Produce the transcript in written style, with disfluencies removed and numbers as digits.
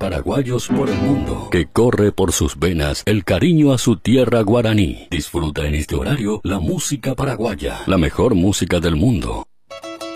paraguayos por el mundo, que corre por sus venas el cariño a su tierra guaraní. Disfruta en este horario la música paraguaya, la mejor música del mundo.